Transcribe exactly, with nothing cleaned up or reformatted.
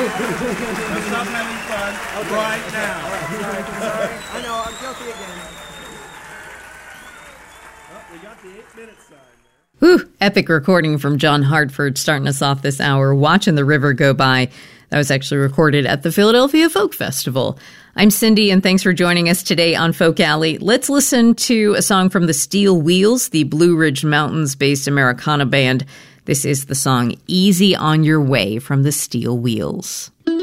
stop having fun okay. right now. All right. Sorry, sorry. I know, I'm guilty again. Oh, we got the eight-minute sign there. Whew, epic recording from John Hartford starting us off this hour, Watching the River Go By. That was actually recorded at the Philadelphia Folk Festival. I'm Cindy, and thanks for joining us today on Folk Alley. Let's listen to a song from the Steel Wheels, the Blue Ridge Mountains-based Americana band. This is the song Easy on Your Way from the Steel Wheels.